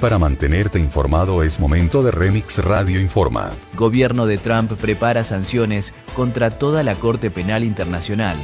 para mantenerte informado es momento de Remix Radio Informa. Gobierno de Trump prepara sanciones contra toda la Corte Penal Internacional.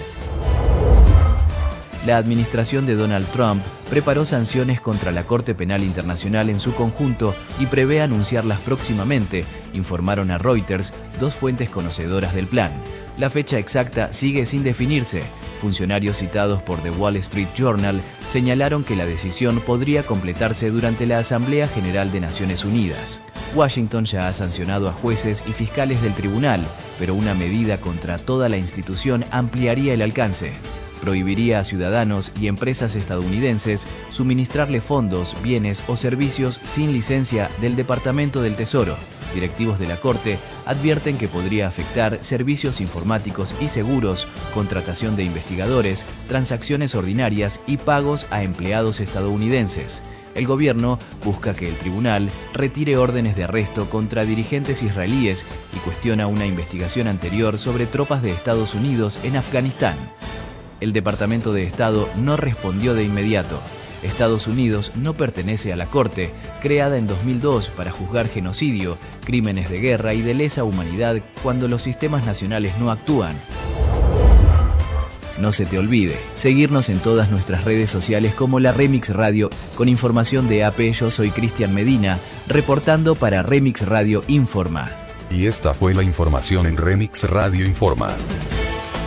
La administración de Donald Trump preparó sanciones contra la Corte Penal Internacional en su conjunto y prevé anunciarlas próximamente, informaron a Reuters dos fuentes conocedoras del plan. La fecha exacta sigue sin definirse. Funcionarios citados por The Wall Street Journal señalaron que la decisión podría completarse durante la Asamblea General de Naciones Unidas. Washington ya ha sancionado a jueces y fiscales del tribunal, pero una medida contra toda la institución ampliaría el alcance. Prohibiría a ciudadanos y empresas estadounidenses suministrarle fondos, bienes o servicios sin licencia del Departamento del Tesoro. Directivos de la Corte advierten que podría afectar servicios informáticos y seguros, contratación de investigadores, transacciones ordinarias y pagos a empleados estadounidenses. El gobierno busca que el tribunal retire órdenes de arresto contra dirigentes israelíes y cuestiona una investigación anterior sobre tropas de Estados Unidos en Afganistán. El Departamento de Estado no respondió de inmediato. Estados Unidos no pertenece a la Corte, creada en 2002 para juzgar genocidio, crímenes de guerra y de lesa humanidad cuando los sistemas nacionales no actúan. No se te olvide seguirnos en todas nuestras redes sociales como la Remix Radio. Con información de AP, yo soy Cristian Medina, reportando para Remix Radio Informa. Y esta fue la información en Remix Radio Informa.